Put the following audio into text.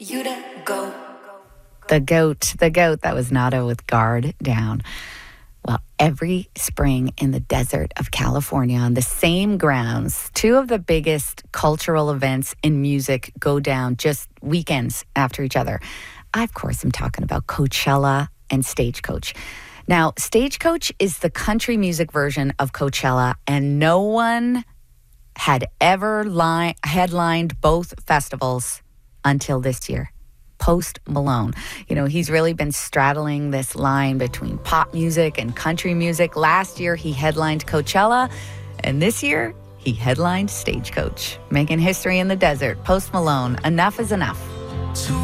Yuta, go. The goat. That was Nada with Guard Down. Well, every spring in the desert of California, on the same grounds, two of the biggest cultural events in music go down just weekends after each other. I, of course, am talking about Coachella and Stagecoach. Now, Stagecoach is the country music version of Coachella, and no one had ever headlined both festivals until this year. Post Malone. You know, he's really been straddling this line between pop music and country music. Last year, he headlined Coachella, and this year, he headlined Stagecoach. Making history in the desert. Post Malone, enough is enough.